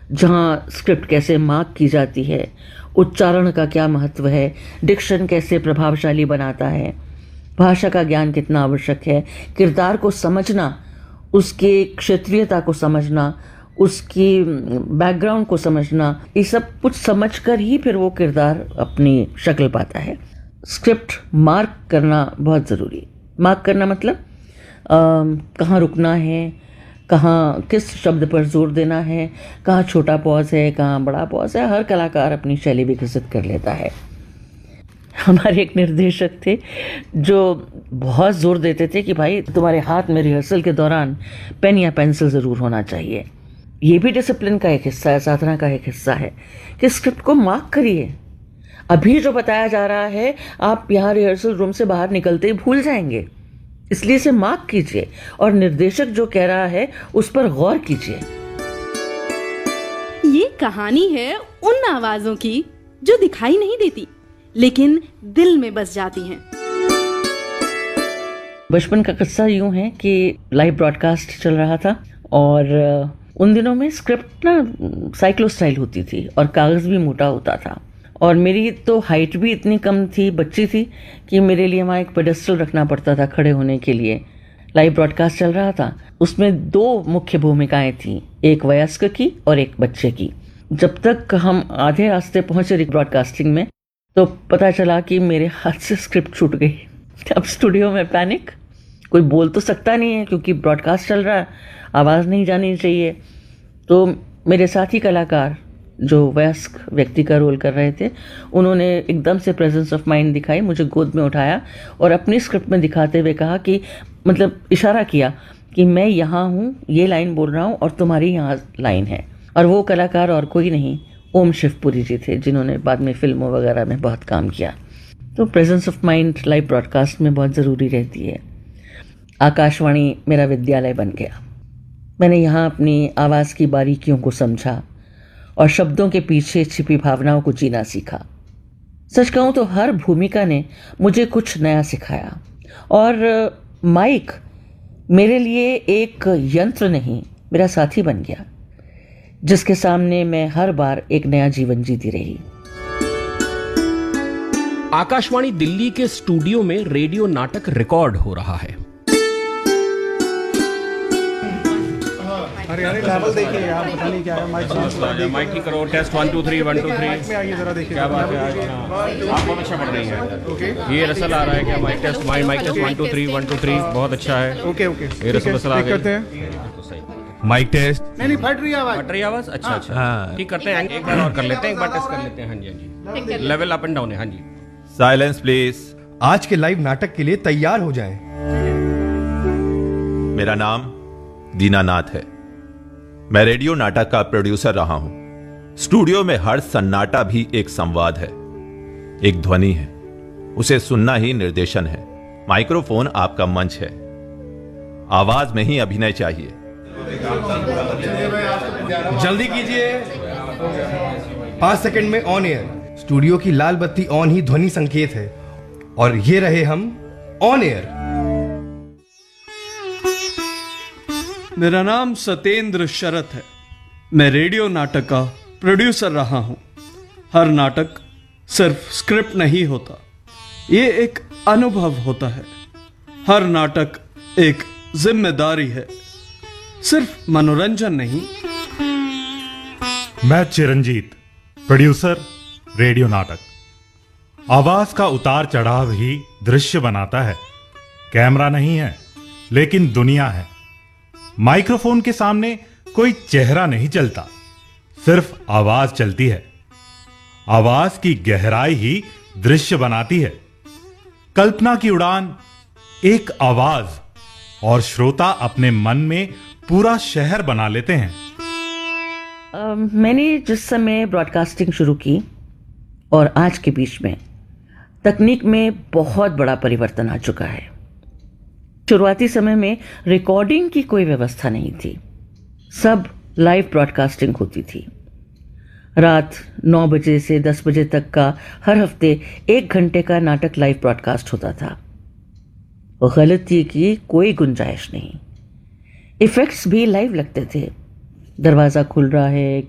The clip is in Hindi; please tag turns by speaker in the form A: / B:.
A: जहाँ स्क्रिप्ट कैसे मार्क की जाती है, उच्चारण का क्या महत्व है, डिक्शन कैसे प्रभावशाली बनाता है, भाषा का ज्ञान कितना आवश्यक है, किरदार को समझना, उसकी क्षेत्रीयता को समझना, उसकी बैकग्राउंड को समझना, ये सब कुछ समझकर ही फिर वो किरदार अपनी शक्ल पाता है। स्क्रिप्ट मार्क करना बहुत ज़रूरी। मार्क करना मतलब कहाँ रुकना है, कहाँ किस शब्द पर जोर देना है, कहाँ छोटा पॉज है, कहाँ बड़ा पॉज है। हर कलाकार अपनी शैली विकसित कर लेता है। हमारे एक निर्देशक थे जो बहुत जोर देते थे कि भाई तुम्हारे हाथ में रिहर्सल के दौरान पेन या पेंसिल ज़रूर होना चाहिए। ये भी डिसिप्लिन का एक हिस्सा है, साधना का एक हिस्सा है कि स्क्रिप्ट को मार्क करिए। अभी जो बताया जा रहा है आप यहाँ रिहर्सल रूम से बाहर निकलते ही भूल जाएंगे, इसलिए इसे मार्क कीजिए और निर्देशक जो कह रहा है उस पर गौर कीजिए।
B: ये कहानी है उन आवाजों की जो दिखाई नहीं देती लेकिन दिल में बस जाती हैं।
A: बचपन का किस्सा यूं है कि लाइव ब्रॉडकास्ट चल रहा था और उन दिनों में स्क्रिप्ट ना साइक्लो स्टाइल होती थी और कागज भी मोटा होता था। और मेरी तो हाइट भी इतनी कम थी, बच्ची थी, कि मेरे लिए वहाँ एक पेडेस्टल रखना पड़ता था खड़े होने के लिए। लाइव ब्रॉडकास्ट चल रहा था, उसमें 2 मुख्य भूमिकाएं थीं, एक वयस्क की और एक बच्चे की। जब तक हम आधे रास्ते पहुंचे ब्रॉडकास्टिंग में तो पता चला कि मेरे हाथ से स्क्रिप्ट छूट गई। अब स्टूडियो में पैनिक, कोई बोल तो सकता नहीं है क्योंकि ब्रॉडकास्ट चल रहा है, आवाज़ नहीं जानी चाहिए। तो मेरे साथी कलाकार जो वयस्क व्यक्ति का रोल कर रहे थे, उन्होंने एकदम से प्रेजेंस ऑफ माइंड दिखाई, मुझे गोद में उठाया और अपनी स्क्रिप्ट में दिखाते हुए कहा कि मतलब इशारा किया कि मैं यहाँ हूँ, ये लाइन बोल रहा हूँ और तुम्हारी यहाँ लाइन है। और वो कलाकार और कोई नहीं, ओम शिवपुरी जी थे, जिन्होंने बाद में फिल्मों वगैरह में बहुत काम किया। तो presence of mind live broadcast में बहुत ज़रूरी रहती है। आकाशवाणी मेरा विद्यालय बन गया। मैंने यहाँ अपनी आवाज़ की बारीकियों को समझा और शब्दों के पीछे छिपी भावनाओं को जीना सीखा। सच कहूँ तो हर भूमिका ने मुझे कुछ नया सिखाया और माइक मेरे लिए एक यंत्र नहीं, मेरा साथी बन गया, जिसके सामने मैं हर बार एक नया जीवन जीती रही।
C: आकाशवाणी दिल्ली के स्टूडियो में रेडियो नाटक रिकॉर्ड हो रहा है।
D: अरे लेवल देखिए यार, पता नहीं क्या है।
C: माइक की करो, टेस्ट 1 2 3 1 2 3
D: में आइए जरा देखिए
C: क्या बात है आज। आप बहुत अच्छा पढ़ रही हैं। ये रसल आ रहा है क्या? माइक टेस्ट 1 2 3 1 2 3 बहुत अच्छा है।
D: ओके
C: ये रसल आ
D: करते
C: गई।
D: हैं।
E: Mic test.
D: नहीं फट रही आवाज।
C: फट रही आवाज। अच्छा ठीक करते हैं, एक बार और कर लेते हैं, एक बार टेस्ट कर लेते हैं। हाँ जी लेवल अप एंड डाउन है। हाँ जी
E: साइलेंस प्लीज।
F: आज के लाइव नाटक के लिए तैयार हो जाएं।
E: मेरा नाम दीनानाथ है। मैं रेडियो नाटक का प्रोड्यूसर रहा हूं। स्टूडियो में हर सन्नाटा भी एक संवाद है, एक ध्वनि है, उसे सुनना ही निर्देशन है। माइक्रोफोन आपका मंच है, आवाज में ही अभिनय चाहिए।
F: जल्दी कीजिए, 5 सेकंड में ऑन एयर। स्टूडियो की लाल बत्ती ऑन ही ध्वनि संकेत है और ये रहे हम ऑन एयर।
G: मेरा नाम सत्येंद्र शरत है। मैं रेडियो नाटक का प्रोड्यूसर रहा हूं। हर नाटक सिर्फ स्क्रिप्ट नहीं होता, ये एक अनुभव होता है। हर नाटक एक जिम्मेदारी है, सिर्फ मनोरंजन नहीं।
H: मैं चिरंजीत, प्रोड्यूसर रेडियो नाटक। आवाज का उतार चढ़ाव ही दृश्य बनाता है। कैमरा नहीं है लेकिन दुनिया है। माइक्रोफोन के सामने कोई चेहरा नहीं चलता, सिर्फ आवाज चलती है। आवाज की गहराई ही दृश्य बनाती है। कल्पना की उड़ान एक आवाज और श्रोता अपने मन में पूरा शहर बना लेते हैं।
A: मैंने जिस समय ब्रॉडकास्टिंग शुरू की और आज के बीच में तकनीक में बहुत बड़ा परिवर्तन आ चुका है। शुरुआती समय में रिकॉर्डिंग की कोई व्यवस्था नहीं थी, सब लाइव ब्रॉडकास्टिंग होती थी। रात 9 बजे से 10 बजे तक का हर हफ्ते 1 घंटे का नाटक लाइव ब्रॉडकास्ट होता था। गलती की कोई गुंजाइश नहीं। इफेक्ट्स भी लाइव लगते थे। दरवाज़ा खुल रहा है,